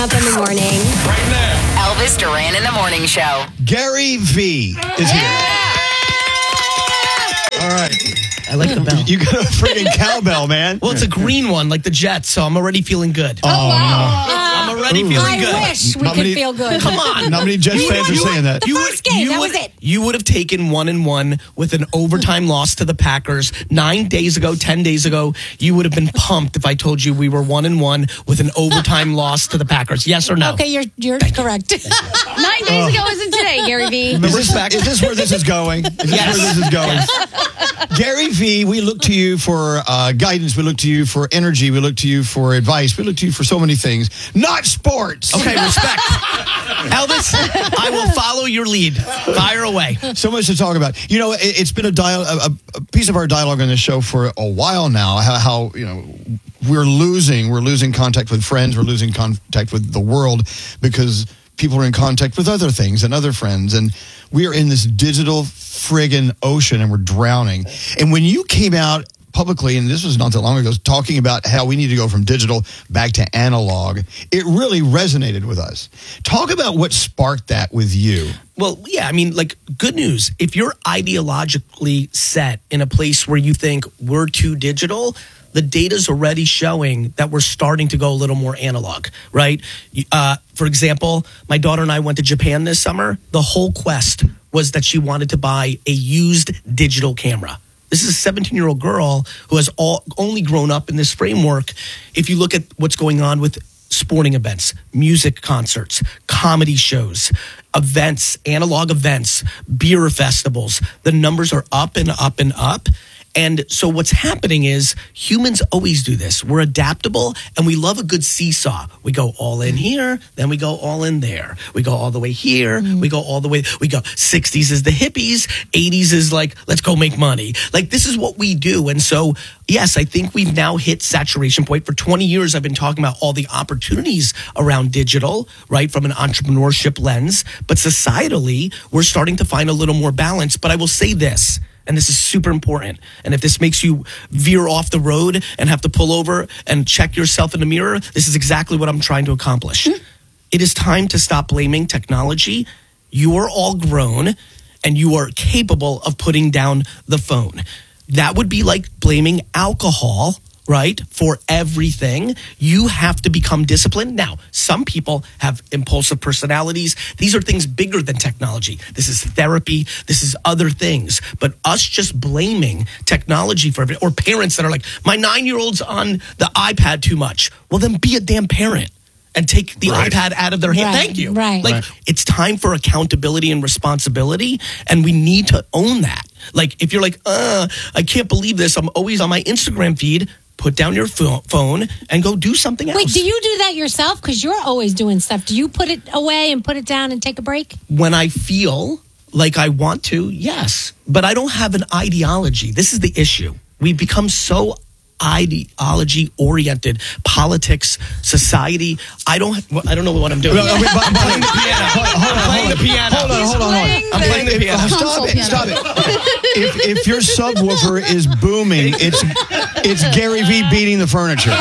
Up in the morning. Right now. Elvis Duran in the Morning Show. Gary V is here. All right. I like the bell. You got a friggin' cowbell, man. Well, it's a green one, like the Jets, so I'm already feeling good. Oh, I'm already feeling good. I wish we Not could many- feel good. Come on. Not many Jets fans are saying that. The first game, that was it. You would have taken 1-1 with an overtime loss to the Packers 9 days ago, 10 days ago. You would have been pumped if I told you we were 1-1 with an overtime loss to the Packers. Yes or no? Okay, you're correct. 9 days ago isn't today, Gary V. Is this where this is going? Is this where this is going? Gary V, we look to you for guidance. We look to you for energy. We look to you for advice. We look to you for so many things. Not sports. Okay, respect. Elvis, I will follow your lead. Fire away. So much to talk about. You know, it's been a piece of our dialogue on this show for a while now. How you know we're losing contact with friends. We're losing contact with the world because people are in contact with other things and other friends, and we are in this digital friggin' ocean, and we're drowning. And when you came out publicly, and this was not that long ago, talking about how we need to go from digital back to analog, it really resonated with us. Talk about what sparked that with you. Well, yeah, I mean, like, good news. If you're ideologically set in a place where you think we're too digital, the data's already showing that we're starting to go a little more analog, right? For example, my daughter and I went to Japan this summer. The whole quest was that she wanted to buy a used digital camera. This is a 17-year-old girl who has only grown up in this framework. If you look at what's going on with sporting events, music concerts, comedy shows, events, analog events, beer festivals, the numbers are up and up and up. And so what's happening is humans always do this. We're adaptable and we love a good seesaw. We go all in here, then we go all in there. We go all the way here, we go all the way. We go 60s is the hippies, 80s is like, let's go make money. Like, this is what we do. And so, yes, I think we've now hit saturation point. For 20 years, I've been talking about all the opportunities around digital, right, from an entrepreneurship lens. But societally, we're starting to find a little more balance. But I will say this, and this is super important. And if this makes you veer off the road and have to pull over and check yourself in the mirror, this is exactly what I'm trying to accomplish. It is time to stop blaming technology. You are all grown and you are capable of putting down the phone. That would be like blaming alcohol, right, for everything. You have to become disciplined. Now, some people have impulsive personalities. These are things bigger than technology. This is therapy. This is other things. But us just blaming technology for everything, or parents that are like, my 9-year-old's on the iPad too much. Well, then be a damn parent and take the iPad out of their hand. Right, Thank you. right. Like, it's time for accountability and responsibility, and we need to own that. Like, if you're like, I can't believe this, I'm always on my Instagram feed, put down your phone and go do something else. Wait, do you do that yourself? Because you're always doing stuff. Do you put it away and put it down and take a break? When I feel like I want to, yes. But I don't have an ideology. This is the issue. We've become so ideology oriented, politics, society. I don't know what I'm doing. I'm playing the piano. I'm playing the piano. Hold on. I'm playing the piano. Stop it. If your subwoofer is booming, it's Gary V beating the furniture.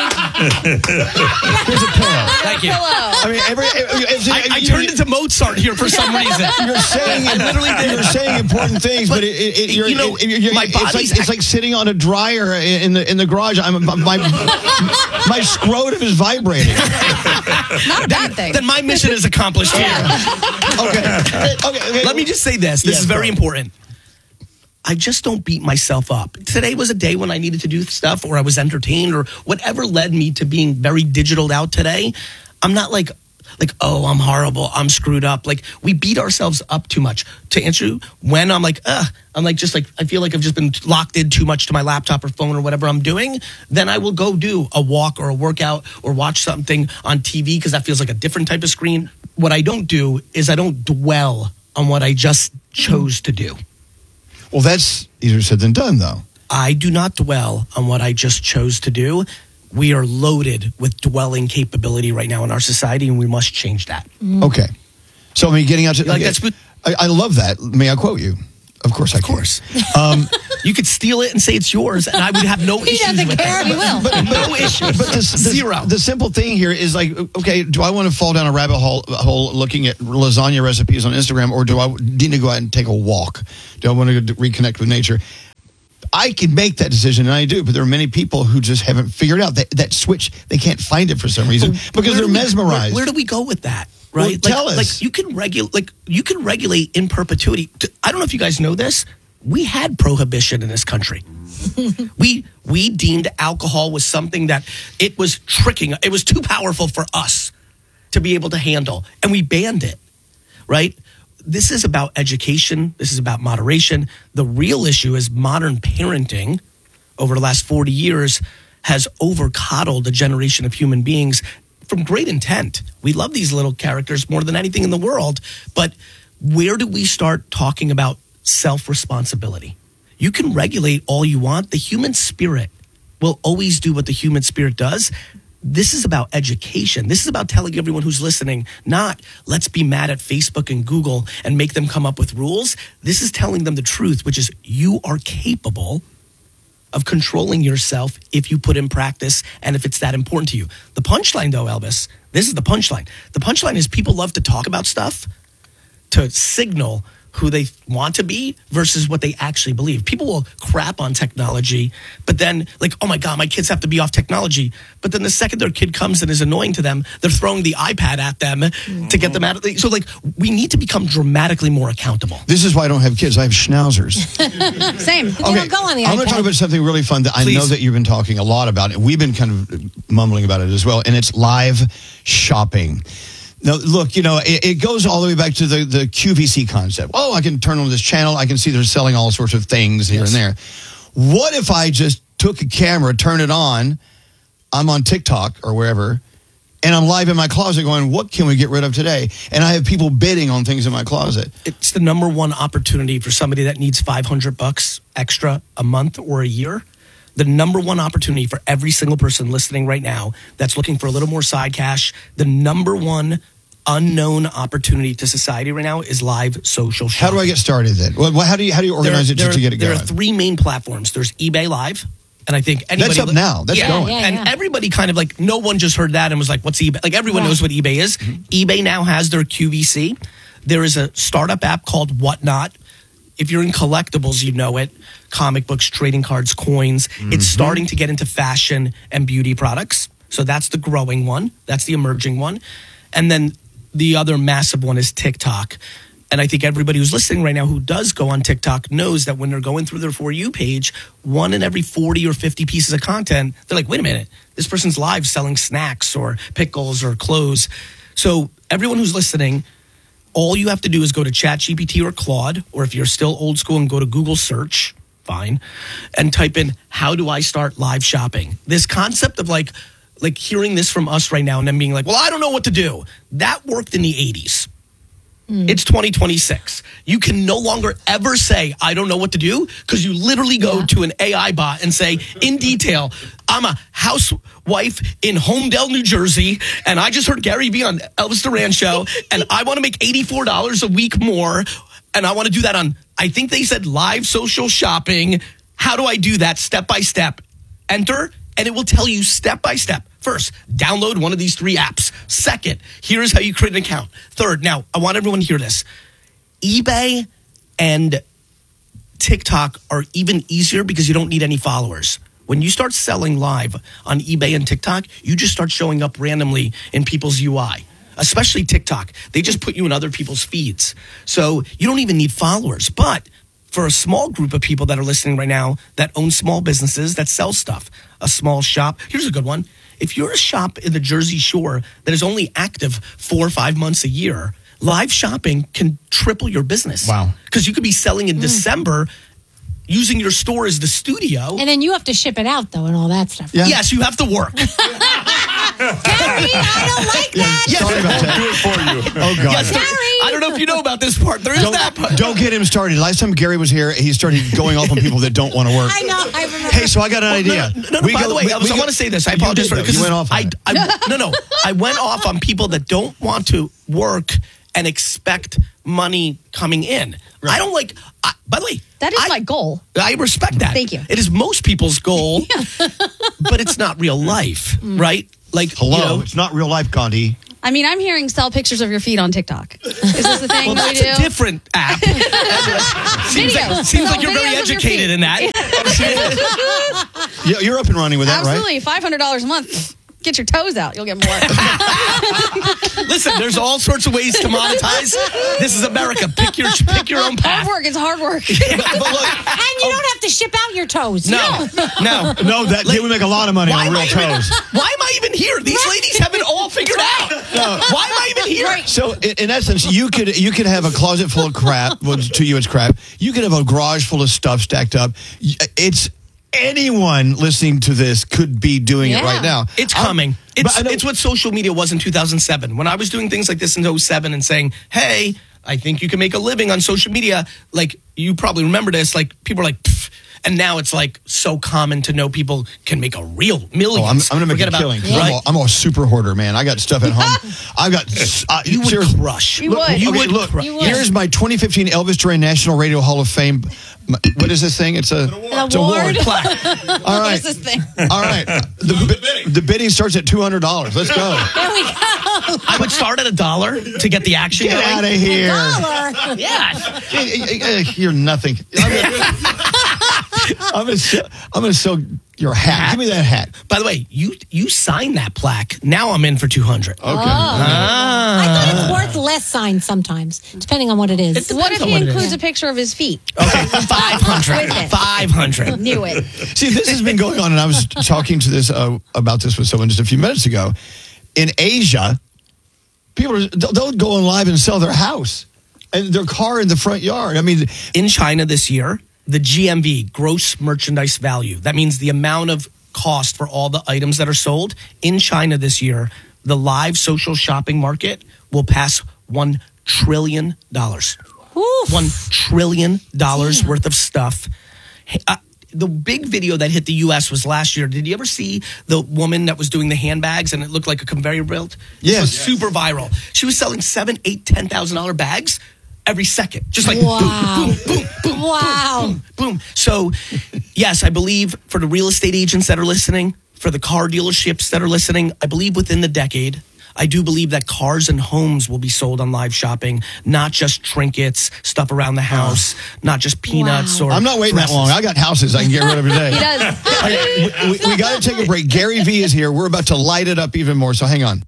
Here's a pillow. Thank you. I mean, I turned into Mozart here for some reason. You're saying you're saying important things, but my body's it's like sitting on a dryer in the garage. My scrotum is vibrating. Not a bad thing. Then my mission is accomplished here. Okay. Let me just say this. This is very important. I just don't beat myself up. Today was a day when I needed to do stuff, or I was entertained, or whatever led me to being very digital out today. I'm not like, oh, I'm horrible, I'm screwed up. Like, we beat ourselves up too much. To answer you, when I'm like, I feel like I've just been locked in too much to my laptop or phone or whatever I'm doing, then I will go do a walk or a workout or watch something on TV because that feels like a different type of screen. What I don't do is I don't dwell on what I just chose to do. Well, that's easier said than done, though. I do not dwell on what I just chose to do. We are loaded with dwelling capability right now in our society, and we must change that. Okay. So, I mean, getting out to... Like, that's... I love that. May I quote you? Of course I can. Of course. You could steal it and say it's yours, and I would have no issues doesn't with care. that. He will. No issues. But Zero. The simple thing here is like, okay, do I want to fall down a rabbit hole looking at lasagna recipes on Instagram, or do I need to go out and take a walk? Do I want to reconnect with nature? I can make that decision, and I do, but there are many people who just haven't figured out that switch. They can't find it for some reason because they're mesmerized. Where do we go with that? Right? Well, tell us. Like you can regulate in perpetuity. I don't know if you guys know this. We had prohibition in this country. we deemed alcohol was something that it was tricking. It was too powerful for us to be able to handle, and we banned it. Right? This is about education. This is about moderation. The real issue is modern parenting over the last 40 years has over-coddled a generation of human beings from great intent. We love these little characters more than anything in the world. But where do we start talking about self-responsibility? You can regulate all you want. The human spirit will always do what the human spirit does. This is about education. This is about telling everyone who's listening, not let's be mad at Facebook and Google and make them come up with rules. This is telling them the truth, which is you are capable of controlling yourself if you put in practice and if it's that important to you. The punchline, though, Elvis, this is the punchline. The punchline is people love to talk about stuff to signal who they want to be versus what they actually believe. People will crap on technology, but then like, oh my God, my kids have to be off technology. But then the second their kid comes and is annoying to them, they're throwing the iPad at them to get them out of the... So like, we need to become dramatically more accountable. This is why I don't have kids. I have schnauzers. Same. They don't go on the I'm iPad. going to talk about something really fun that I Please. know that you've been talking a lot about. And we've been kind of mumbling about it as well. And it's live shopping. Now, look, it goes all the way back to the QVC concept. Oh, I can turn on this channel. I can see they're selling all sorts of things here and there. What if I just took a camera, turn it on, I'm on TikTok or wherever, and I'm live in my closet going, what can we get rid of today? And I have people bidding on things in my closet. It's the number one opportunity for somebody that needs $500 extra a month or a year. The number one opportunity for every single person listening right now that's looking for a little more side cash, the number one unknown opportunity to society right now is live social shopping. How do I get started then? How do you organize it to get it going? There are three main platforms. There's eBay Live, and I think anybody... That's up now. That's going. And everybody kind of like, no one just heard that and was like, what's eBay? Like everyone knows what eBay is. eBay now has their QVC. There is a startup app called Whatnot. If you're in collectibles, you know it. Comic books, trading cards, coins. It's starting to get into fashion and beauty products. So that's the growing one. That's the emerging one. And then the other massive one is TikTok. And I think everybody who's listening right now who does go on TikTok knows that when they're going through their For You page, 1 in every 40 or 50 pieces of content, they're like, wait a minute, this person's live selling snacks or pickles or clothes. So everyone who's listening, all you have to do is go to ChatGPT or Claude, or if you're still old school and go to Google search, fine, and type in, how do I start live shopping? This concept of like hearing this from us right now and then being like, well, I don't know what to do. That worked in the 80s. It's 2026. You can no longer ever say, I don't know what to do, because you literally go to an AI bot and say, in detail, I'm a housewife in Homedale, New Jersey, and I just heard Gary Vee on Elvis Duran show, and I want to make $84 a week more, and I want to do that on, I think they said live social shopping. How do I do that step by step? Enter, and it will tell you step by step. First, download one of these 3 apps. Second, here's how you create an account. Third, now, I want everyone to hear this. eBay and TikTok are even easier because you don't need any followers. When you start selling live on eBay and TikTok, you just start showing up randomly in people's UI, especially TikTok. They just put you in other people's feeds. So you don't even need followers. But for a small group of people that are listening right now that own small businesses that sell stuff, a small shop, here's a good one. If you're a shop in the Jersey Shore that is only active 4 or 5 months a year, live shopping can triple your business. Wow. Because you could be selling in December using your store as the studio. And then you have to ship it out, though, and all that stuff. Yeah. Yes, you have to work. Gary, I don't like that. Yes. Sorry about that. Do it for you. Oh, God. Yes, I don't know if you know about this part. There is that part. Don't get him started. Last time Gary was here, he started going off on people that don't want to work. I know. I remember. Hey, so I got an idea. No, by the way, I want to say this. I apologize for it. You went off on it. I went off on people that don't want to work and expect money coming in. I don't like, by the way, That is my goal. I respect that. Thank you. It is most people's goal, but it's not real life, right? Like, Hello, you know, it's not real life, Gandhi. I mean, I'm hearing sell pictures of your feet on TikTok. Is this the thing well, that we that's do? a different app. Videos. Seems like So you're very videos of your educated feet. in that. Yeah, you're up and running with that, Absolutely. $500 a month. Get your toes out. You'll get more. Listen, there's all sorts of ways to monetize. This is America. Pick your own path. Hard work. It's hard work. But look, And you don't have to ship out your toes. No. no, they would make a lot of money on real toes. Why am I even here? These ladies have it all figured out. Why am I even here? So, in essence, you could have a closet full of crap. Well, to you, it's crap. You could have a garage full of stuff stacked up. It's anyone listening to this could be doing it right now. It's coming. But It's what social media was in 2007. When I was doing things like this in 2007 and saying, hey, I think you can make a living on social media. Like, you probably remember this. Like, people are like, pfft. And now it's like so common to know people can make a real millions. I'm going to make a killing. Right? I'm a super hoarder, man. I got stuff at home. I've got. You would seriously, crush. You would. You would look, crush. here's my 2015 Elvis Duran National Radio Hall of Fame. What is this thing? It's an award. Plaque. All right. What's this thing? All right. The bidding starts at $200. Let's go. There we go. I would start at $1 to get the action Get going. out of here. $1. Yeah. You're nothing. I'm going to sell your hat. Give me that hat. By the way, you signed that plaque. Now I'm in for $200. Okay. I thought it's worth less signs sometimes, depending on what it is. What if he includes a picture of his feet? Okay, 500. With it. 500. Knew it. See, this has been going on, and I was talking to this about this with someone just a few minutes ago. In Asia, they'll go on live and sell their house and their car in the front yard. I mean, In China this year, the GMV, gross merchandise value, that means the amount of cost for all the items that are sold. In China this year, the live social shopping market will pass $1 trillion. $1 trillion worth of stuff. The big video that hit the U.S. was last year. Did you ever see the woman that was doing the handbags and it looked like a conveyor belt? Yes. It was super viral. She was selling $7,000, $8,000, $10,000 bags every second. Just like Wow. boom, boom, boom, boom, Wow. boom, boom, boom. So, yes, I believe for the real estate agents that are listening, for the car dealerships that are listening, I believe within the decade, I do believe that cars and homes will be sold on live shopping, not just trinkets, stuff around the house, not just peanuts or I'm not waiting that long. I got houses I can get rid of today. He does. We got to take a break. Gary V is here. We're about to light it up even more, so hang on.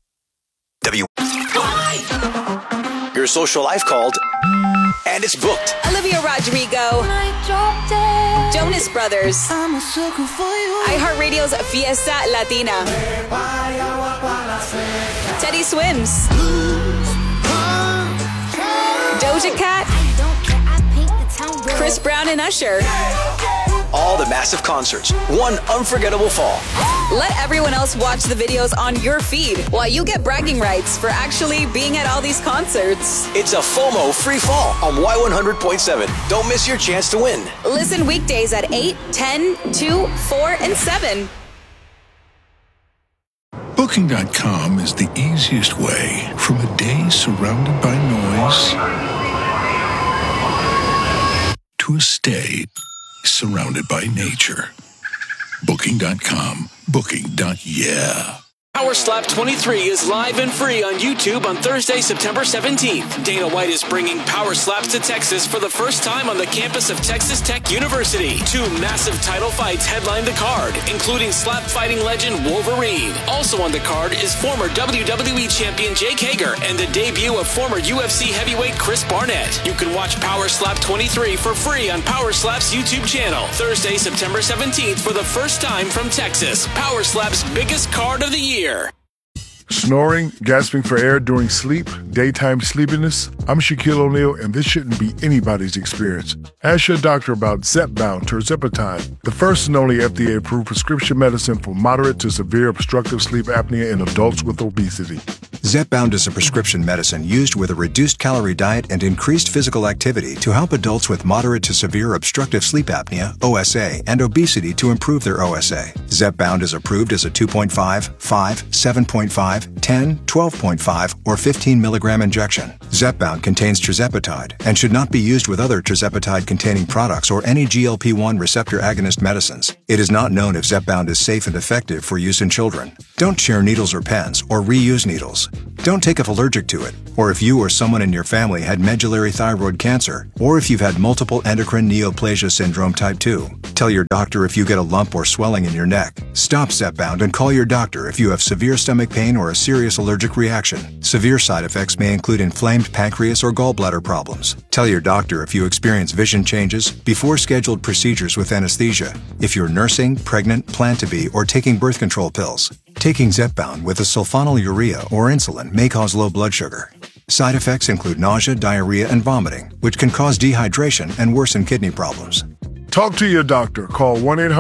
Your social life called, and it's booked. Olivia Rodrigo, Jonas Brothers, iHeartRadio's Fiesta Latina, Teddy Swims, Doja Cat, Chris Brown and Usher. All the massive concerts, one unforgettable fall. Let everyone else watch the videos on your feed while you get bragging rights for actually being at all these concerts. It's a FOMO free fall on Y100.7. Don't miss your chance to win. Listen weekdays at 8, 10, 2, 4, and 7. Booking.com is the easiest way from a day surrounded by noise to a stay surrounded by nature. Booking.com. Booking.yeah. Power Slap 23 is live and free on YouTube on Thursday, September 17th. Dana White is bringing Power Slaps to Texas for the first time on the campus of Texas Tech University. 2 massive title fights headline the card, including slap fighting legend Wolverine. Also on the card is former WWE champion Jake Hager and the debut of former UFC heavyweight Chris Barnett. You can watch Power Slap 23 for free on Power Slap's YouTube channel. Thursday, September 17th for the first time from Texas. Power Slap's biggest card of the year. Snoring, gasping for air during sleep, daytime sleepiness. I'm Shaquille O'Neal, and this shouldn't be anybody's experience. Ask your doctor about Zepbound tirzepatide, the first and only FDA-approved prescription medicine for moderate to severe obstructive sleep apnea in adults with obesity. Zepbound is a prescription medicine used with a reduced calorie diet and increased physical activity to help adults with moderate to severe obstructive sleep apnea, OSA, and obesity to improve their OSA. Zepbound is approved as a 2.5, 5, 7.5, 5, 10, 12.5, or 15 milligram injection. Zepbound contains tirzepatide and should not be used with other tirzepatide-containing products or any GLP-1 receptor agonist medicines. It is not known if Zepbound is safe and effective for use in children. Don't share needles or pens or reuse needles. Don't take if allergic to it, or if you or someone in your family had medullary thyroid cancer, or if you've had multiple endocrine neoplasia syndrome type 2. Tell your doctor if you get a lump or swelling in your neck. Stop Zepbound and call your doctor if you have severe stomach pain or a serious allergic reaction. Severe side effects may include inflamed pancreas or gallbladder problems. Tell your doctor if you experience vision changes before scheduled procedures with anesthesia, if you're nursing, pregnant, plan to be, or taking birth control pills. Taking Zepbound with a sulfonylurea or insulin may cause low blood sugar. Side effects include nausea, diarrhea, and vomiting, which can cause dehydration and worsen kidney problems. Talk to your doctor. Call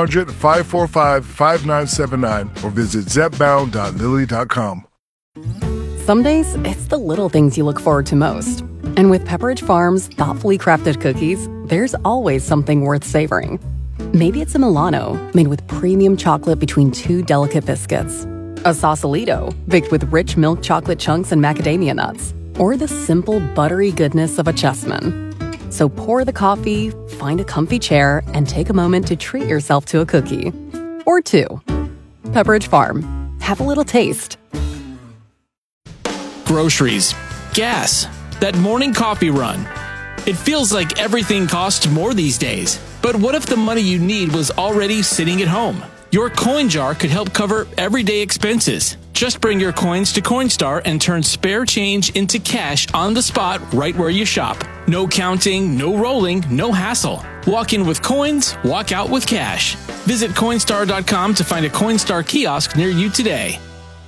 1-800-545-5979 or visit zepbound.lilly.com. Some days, it's the little things you look forward to most. And with Pepperidge Farm's thoughtfully crafted cookies, there's always something worth savoring. Maybe it's a Milano, made with premium chocolate between two delicate biscuits. A Sausalito, baked with rich milk chocolate chunks and macadamia nuts. Or the simple, buttery goodness of a Chessman. So pour the coffee, find a comfy chair, and take a moment to treat yourself to a cookie. Or two. Pepperidge Farm. Have a little taste. Groceries, gas, that morning coffee run. It feels like everything costs more these days. But what if the money you need was already sitting at home? Your coin jar could help cover everyday expenses. Just bring your coins to Coinstar and turn spare change into cash on the spot right where you shop. No counting, no rolling, no hassle. Walk in with coins, walk out with cash. Visit Coinstar.com to find a Coinstar kiosk near you today.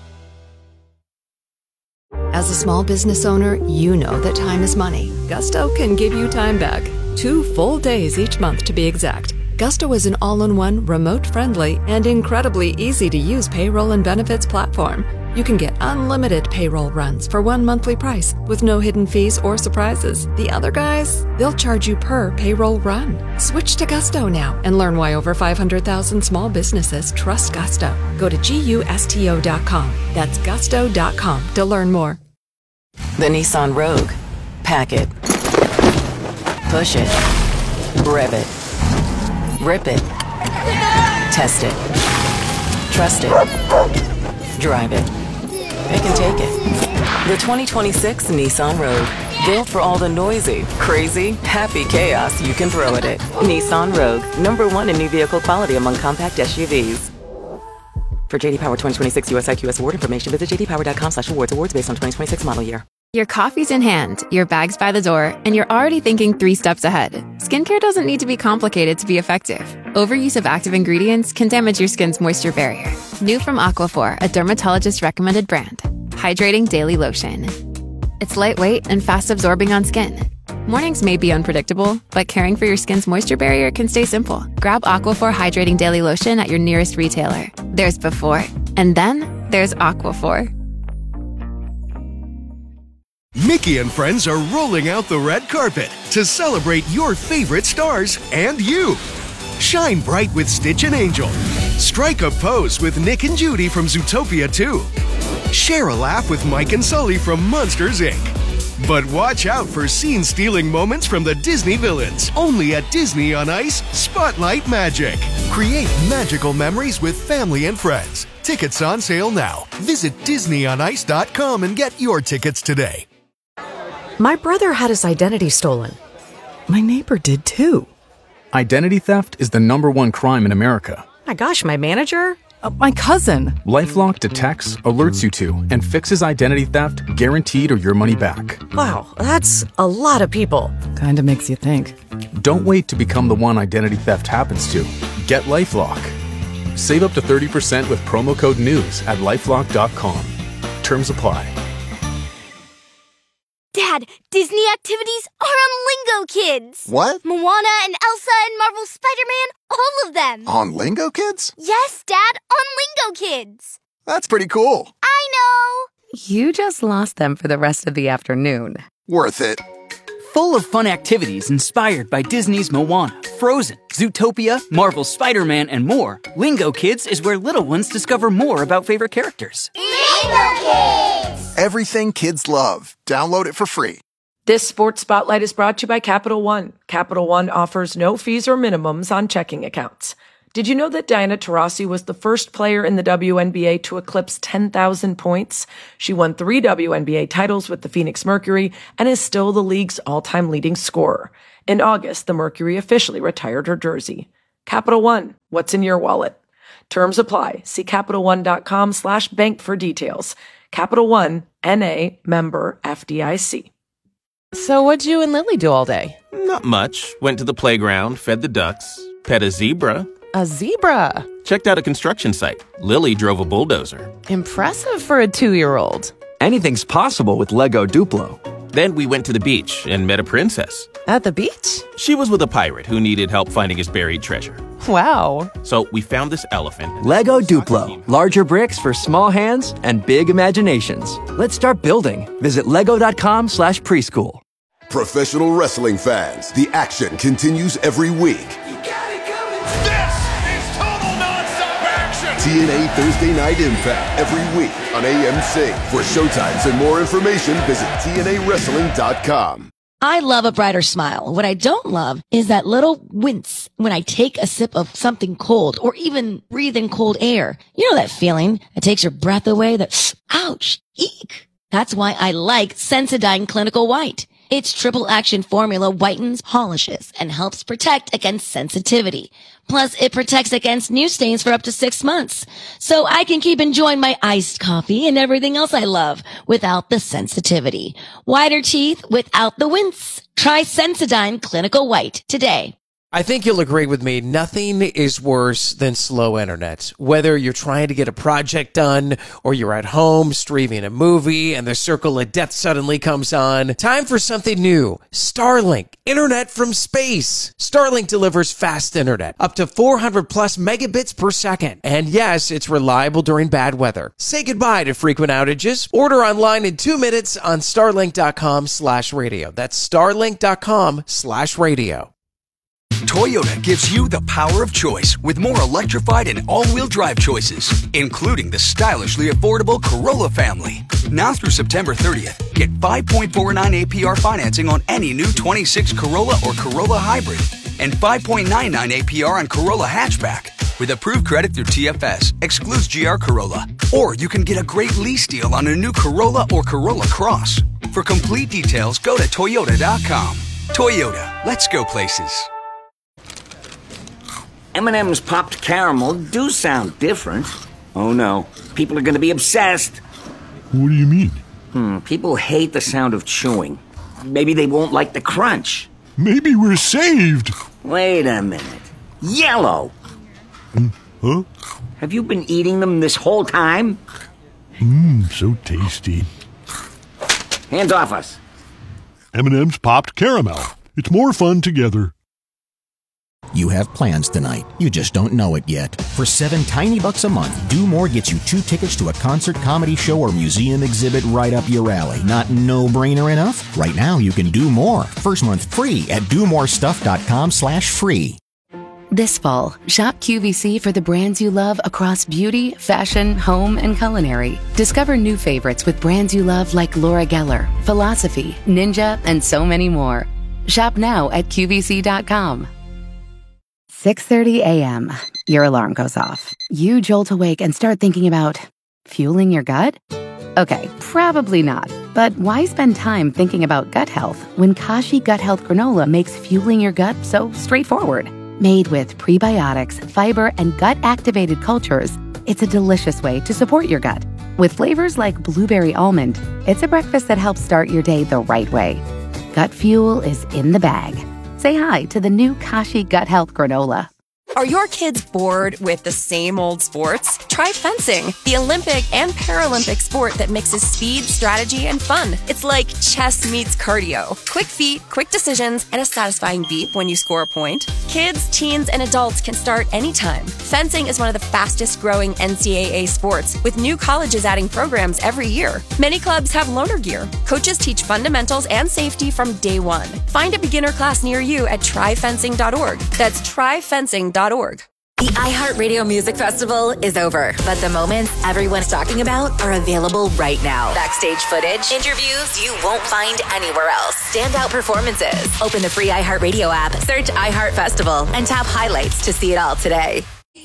As a small business owner, you know that time is money. Gusto can give you time back. 2 full days each month to be exact. Gusto is an all-in-one, remote-friendly, and incredibly easy-to-use payroll and benefits platform. You can get unlimited payroll runs for one monthly price with no hidden fees or surprises. The other guys, they'll charge you per payroll run. Switch to Gusto now and learn why over 500,000 small businesses trust Gusto. Go to GUSTO.com. That's gusto.com to learn more. The Nissan Rogue. Pack it. Push it. Rev it. Rip it. Test it. Trust it. Drive it. Pick and take it. The 2026 Nissan Rogue. Built for all the noisy, crazy, happy chaos you can throw at it. Nissan Rogue. #1 in new vehicle quality among compact SUVs. For JD Power 2026 US IQS award information, visit jdpower.com/awards. Awards based on 2026 model year. Your coffee's in hand, your bag's by the door, and you're already thinking 3 steps ahead. Skincare doesn't need to be complicated to be effective. Overuse of active ingredients can damage your skin's moisture barrier. New from Aquaphor, a dermatologist-recommended brand. Hydrating Daily Lotion. It's lightweight and fast-absorbing on skin. Mornings may be unpredictable, but caring for your skin's moisture barrier can stay simple. Grab Aquaphor Hydrating Daily Lotion at your nearest retailer. There's before, and then there's Aquaphor. Mickey and friends are rolling out the red carpet to celebrate your favorite stars and you. Shine bright with Stitch and Angel. Strike a pose with Nick and Judy from Zootopia 2. Share a laugh with Mike and Sully from Monsters, Inc. But watch out for scene-stealing moments from the Disney villains. Only at Disney on Ice Spotlight Magic. Create magical memories with family and friends. Tickets on sale now. Visit DisneyOnIce.com and get your tickets today. My brother had his identity stolen. My neighbor did too. Identity theft is the #1 crime in America. My gosh, my manager? My cousin. LifeLock detects, alerts you to, and fixes identity theft guaranteed or your money back. Wow, that's a lot of people. Kinda makes you think. Don't wait to become the one identity theft happens to. Get LifeLock. Save up to 30% with promo code NEWS at LifeLock.com. Terms apply. Dad, Disney activities are on Lingo Kids. What? Moana and Elsa and Marvel's Spider-Man, all of them. On Lingo Kids? Yes, Dad, on Lingo Kids. That's pretty cool. I know. You just lost them for the rest of the afternoon. Worth it. Full of fun activities inspired by Disney's Moana, Frozen, Zootopia, Marvel's Spider-Man, and more, Lingo Kids is where little ones discover more about favorite characters. Lingo Kids! Everything kids love. Download it for free. This Sports Spotlight is brought to you by Capital One. Capital One offers no fees or minimums on checking accounts. Did you know that Diana Taurasi was the first player in the WNBA to eclipse 10,000 points? She won 3 WNBA titles with the Phoenix Mercury and is still the league's all-time leading scorer. In August, the Mercury officially retired her jersey. Capital One, what's in your wallet? Terms apply. See CapitalOne.com/bank for details. Capital One, N.A., member FDIC. So what'd you and Lily do all day? Not much. Went to the playground, fed the ducks, pet a zebra. A zebra? Checked out a construction site. Lily drove a bulldozer. Impressive for a 2-year-old. Anything's possible with Lego Duplo. Then we went to the beach and met a princess. At the beach? She was with a pirate who needed help finding his buried treasure. Wow. So we found this elephant. Lego Duplo. Larger bricks for small hands and big imaginations. Let's start building. Visit lego.com/preschool. Professional wrestling fans, the action continues every week. TNA Thursday Night Impact every week on AMC. For showtimes and more information, visit TNAWrestling.com. I love a brighter smile. What I don't love is that little wince when I take a sip of something cold or even breathe in cold air. You know that feeling that takes your breath away, that ouch, eek. That's why I like Sensodyne Clinical White. Its triple action formula whitens, polishes, and helps protect against sensitivity. Plus, it protects against new stains for up to 6 months. So I can keep enjoying my iced coffee and everything else I love without the sensitivity. Whiter teeth without the wince. Try Sensodyne Clinical White today. I think you'll agree with me, nothing is worse than slow internet. Whether you're trying to get a project done or you're at home streaming a movie and the circle of death suddenly comes on, time for something new. Starlink, internet from space. Starlink delivers fast internet, up to 400 plus megabits per second. And yes, it's reliable during bad weather. Say goodbye to frequent outages. Order online in 2 minutes on starlink.com/radio. That's starlink.com/radio. Toyota gives you the power of choice with more electrified and all-wheel drive choices, including the stylishly affordable Corolla family. Now through September 30th, get 5.49 APR financing on any new 26 Corolla or Corolla Hybrid and 5.99 APR on Corolla Hatchback. With approved credit through TFS, excludes GR Corolla. Or you can get a great lease deal on a new Corolla or Corolla Cross. For complete details, go to Toyota.com. Toyota, let's go places. M&M's Popped Caramel do sound different. Oh no, people are going to be obsessed. What do you mean? People hate the sound of chewing. Maybe they won't like the crunch. Maybe we're saved. Wait a minute. Yellow! Huh? Have you been eating them this whole time? So tasty. Hands off us. M&M's Popped Caramel. It's more fun together. You have plans tonight. You just don't know it yet. For $7 tiny bucks a month, Do More gets you 2 tickets to a concert, comedy show, or museum exhibit right up your alley. Not no-brainer enough? Right now, you can do more. First month free at domorestuff.com/free. This fall, shop QVC for the brands you love across beauty, fashion, home, and culinary. Discover new favorites with brands you love like Laura Geller, Philosophy, Ninja, and so many more. Shop now at QVC.com. 6:30 a.m. Your alarm goes off. You jolt awake and start thinking about fueling your gut? Okay, probably not. But why spend time thinking about gut health when Kashi Gut Health Granola makes fueling your gut so straightforward? Made with prebiotics, fiber, and gut-activated cultures, it's a delicious way to support your gut. With flavors like blueberry almond, it's a breakfast that helps start your day the right way. Gut fuel is in the bag. Say hi to the new Kashi Gut Health Granola. Are your kids bored with the same old sports? Try fencing, the Olympic and Paralympic sport that mixes speed, strategy, and fun. It's like chess meets cardio. Quick feet, quick decisions, and a satisfying beep when you score a point. Kids, teens, and adults can start anytime. Fencing is one of the fastest growing NCAA sports, with new colleges adding programs every year. Many clubs have loaner gear. Coaches teach fundamentals and safety from day one. Find a beginner class near you at tryfencing.org. That's tryfencing.org. The iHeartRadio Music Festival is over, but the moments everyone's talking about are available right now. Backstage footage, interviews you won't find anywhere else, standout performances. Open the free iHeartRadio app, search iHeart Festival, and tap highlights to see it all today.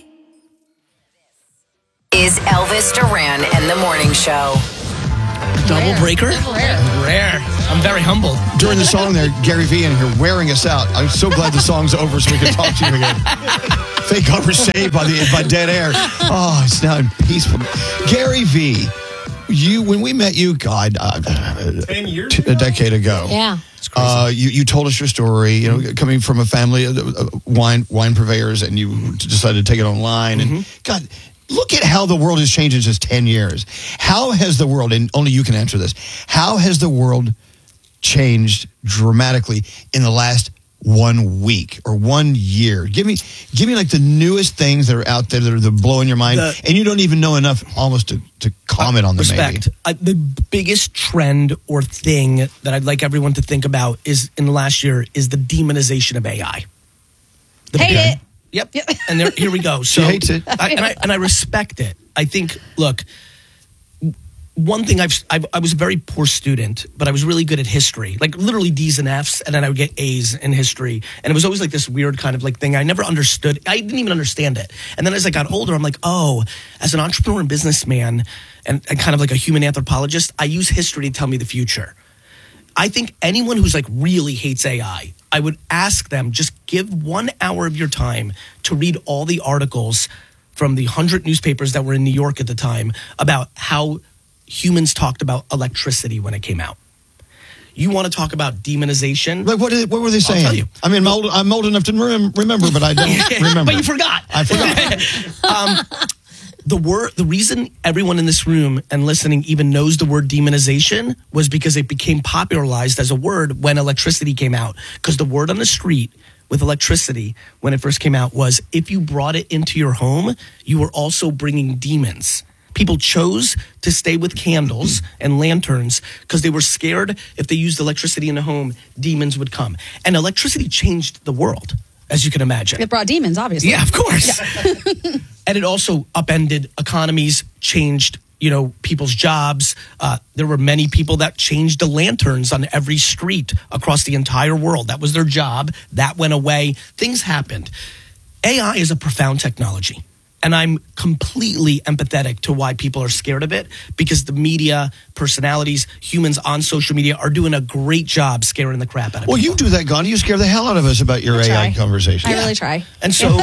Is Elvis Duran and the Morning Show. Double breaker? Rare. I'm very humbled. During the song there, Gary V in here wearing us out. I'm so glad the song's over so we can talk to you again. Thank God we're saved by dead air. Oh, it's now peaceful. Gary V, when we met you, God, 10 years a decade ago. Yeah. You told us your story, coming from a family of wine purveyors, and you decided to take it online. And God, look at how the world has changed in just 10 years. How has the world, and only you can answer this, how has the world changed dramatically in the last 1 week or 1 year? Give me like the newest things that are out there that are blowing your mind, and you don't even know enough almost to comment on them. Respect. The biggest trend or thing that I'd like everyone to think about is in the last year is the demonization of AI. Hate it. Yep. And here we go. So she hates it. I respect it. I think, look, one thing I was a very poor student, but I was really good at history, like literally D's and F's, and then I would get A's in history. And it was always like this weird kind of like thing. I never understood. I didn't even understand it. And then as I got older, I'm like, oh, as an entrepreneur and businessman and kind of like a human anthropologist, I use history to tell me the future. I think anyone who's like really hates AI, I would ask them, just give 1 hour of your time to read all the articles from the 100 newspapers that were in New York at the time about how humans talked about electricity when it came out. You want to talk about demonization? Like what were they saying? I'll tell you. I mean, I'm old enough to remember, but I don't remember. But you forgot. I forgot. The reason everyone in this room and listening even knows the word demonization was because it became popularized as a word when electricity came out. Because the word on the street with electricity when it first came out was if you brought it into your home, you were also bringing demons. People chose to stay with candles and lanterns because they were scared if they used electricity in the home, demons would come. And electricity changed the world, as you can imagine. It brought demons, obviously. Yeah, of course. Yeah. And it also upended economies, changed, people's jobs. There were many people that changed the lanterns on every street across the entire world. That was their job. That went away. Things happened. AI is a profound technology. And I'm completely empathetic to why people are scared of it because the media, personalities, humans on social media are doing a great job scaring the crap out of people. Well, you do that, Gandhi. You scare the hell out of us about your AI conversation. I really try. And so,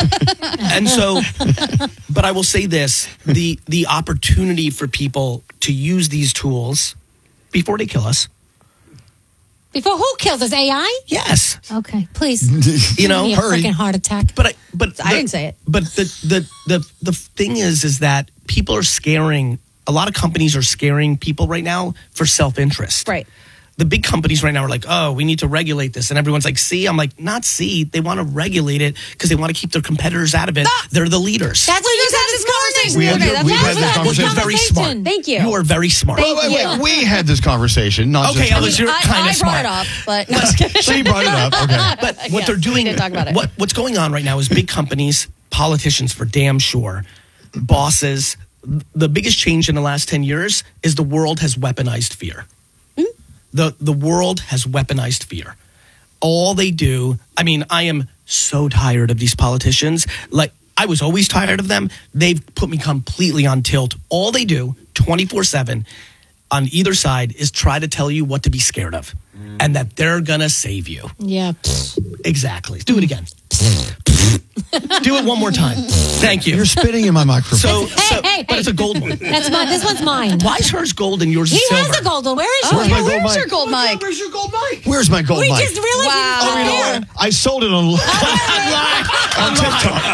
but I will say this, the opportunity for people to use these tools before they kill us. Before who kills us? AI? Yes. Okay, please. Give me a freaking heart attack. But I didn't say it. But the thing is that people are scaring. A lot of companies are scaring people right now for self-interest. Right. The big companies right now are like, oh, we need to regulate this. And everyone's like, see? I'm like, not see. They want to regulate it because they want to keep their competitors out of it. They're the leaders. That's what you said this conversation. We had this conversation. You're very smart. Thank you. You are very smart. Wait. We had this conversation. Not okay, just you're kind of smart. I brought it up, but... She brought it up, okay. But what they're doing, we didn't talk about it. What's going on right now is big companies, politicians for damn sure, bosses. The biggest change in the last 10 years is the world has weaponized fear. The world has weaponized fear. All they do, I mean, I am so tired of these politicians. Like, I was always tired of them. They've put me completely on tilt. All they do, 24/7, on either side, is try to tell you what to be scared of. And that they're going to save you. Yeah. Exactly. Do it again. Do it one more time. Thank you. You're spitting in my microphone. But it's a gold one. That's mine. This one's mine. Why is hers gold and yours is silver? He has a gold one. Where is Where's my gold Where's mic? your gold mic? Where's your gold mic? Where's my gold mic? We just realized Oh, you know what? I sold it on TikTok.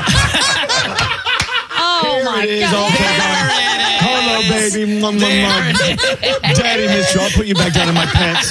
Oh, my God. Hello, baby. Daddy missed you. I'll put you back down in my pants.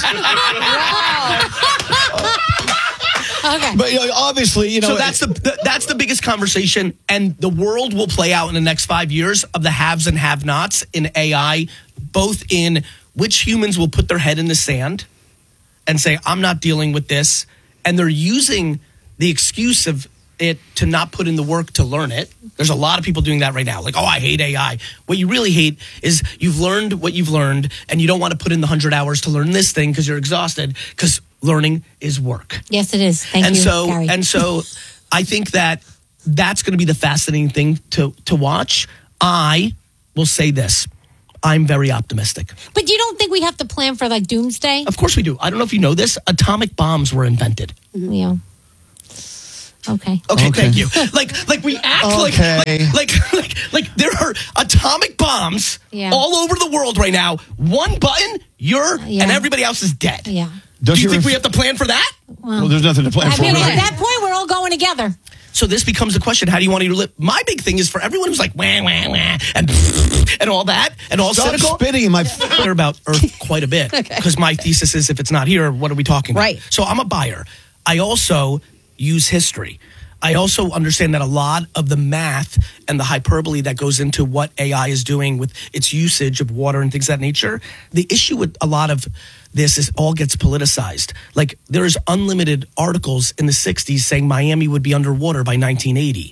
Okay. But obviously, So that's the biggest conversation, and the world will play out in the next 5 years of the haves and have-nots in AI, both in which humans will put their head in the sand and say, I'm not dealing with this. And they're using the excuse of it to not put in the work to learn it. There's a lot of people doing that right now. Like, oh, I hate AI. What you really hate is you've learned what you've learned and you don't want to put in the 100 hours to learn this thing because you're exhausted, because learning is work. Yes, it is. Thank you, Gary. And so I think that's going to be the fascinating thing to watch. I will say this. I'm very optimistic. But you don't think we have to plan for like doomsday? Of course we do. I don't know if you know this. Atomic bombs were invented. Yeah. Okay. Okay, thank you. Like we act like there are atomic bombs all over the world right now. One button, and everybody else is dead. Yeah. Do you think we have to plan for that? Well, there's nothing to plan for. At that point, we're all going together. So this becomes a question: how do you want to live? My big thing is for everyone who's like wah wah wah and all that and all Stop cynical. spitting in my care about Earth quite a bit because my thesis is if it's not here, what are we talking about? Right. So I'm a buyer. I also use history. I also understand that a lot of the math and the hyperbole that goes into what AI is doing with its usage of water and things of that nature, the issue with a lot of this is all gets politicized. Like there's unlimited articles in the 60s saying Miami would be underwater by 1980.